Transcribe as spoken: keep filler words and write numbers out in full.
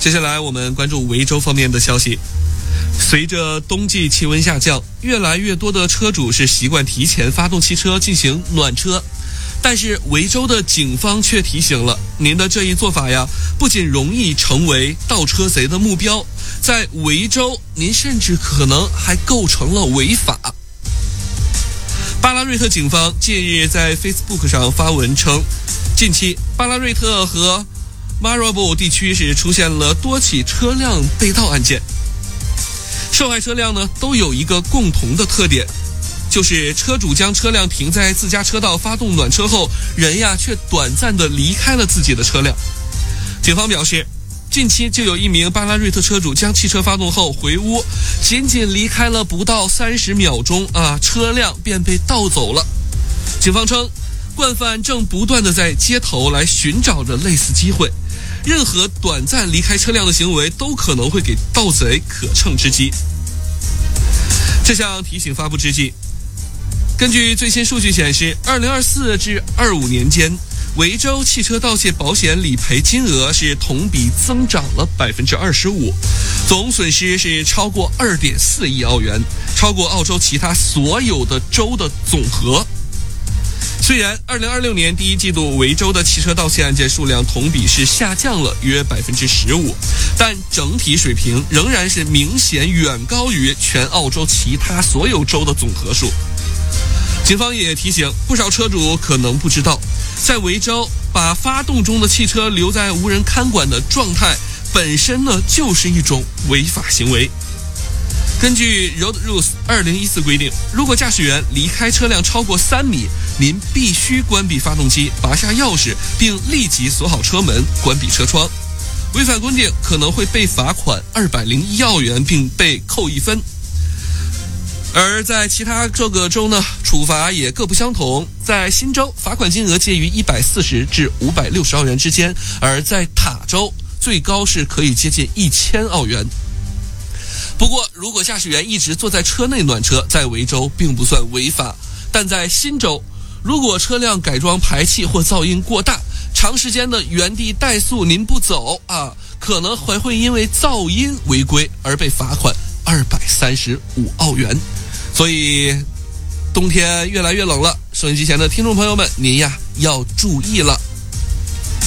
接下来我们关注维州方面的消息。随着冬季气温下降，越来越多的车主是习惯提前发动汽车进行暖车，但是维州的警方却提醒了，您的这一做法呀，不仅容易成为盗车贼的目标，在维州您甚至可能还构成了违法。巴拉瑞特警方近日在 Facebook 上发文称，近期巴拉瑞特和 Marrable 地区是出现了多起车辆被盗案件，受害车辆呢都有一个共同的特点，就是车主将车辆停在自家车道发动暖车后，人呀却短暂的离开了自己的车辆。警方表示，近期就有一名巴拉瑞特车主将汽车发动后回屋，仅仅离开了不到三十秒钟啊，车辆便被盗走了。警方称，惯犯正不断的在街头来寻找着类似机会，任何短暂离开车辆的行为都可能会给盗贼可乘之机。这项提醒发布之际，根据最新数据显示，二零二四至二五年间，维州汽车盗窃保险理赔金额是同比增长了 百分之二十五， 总损失是超过 二点四亿澳元，超过澳洲其他所有的州的总和。虽然二零二六年第一季度维州的汽车盗窃案件数量同比是下降了约 百分之十五， 但整体水平仍然是明显远高于全澳洲其他所有州的总和数。警方也提醒，不少车主可能不知道，在维州把发动中的汽车留在无人看管的状态本身呢就是一种违法行为。根据 Road Rules 二零一四规定，如果驾驶员离开车辆超过三米，您必须关闭发动机，拔下钥匙，并立即锁好车门，关闭车窗。违反规定可能会被罚款二百零一澳元，并被扣一分。而在其他各个州呢，处罚也各不相同。在新州，罚款金额介于一百四十至五百六十澳元之间，而在塔州，最高是可以接近一千澳元。不过，如果驾驶员一直坐在车内暖车，在维州并不算违法，但在新州，如果车辆改装排气或噪音过大，长时间的原地怠速您不走啊，可能还会因为噪音违规而被罚款二百三十五澳元。所以冬天越来越冷了，收音机前的听众朋友们，您呀要注意了。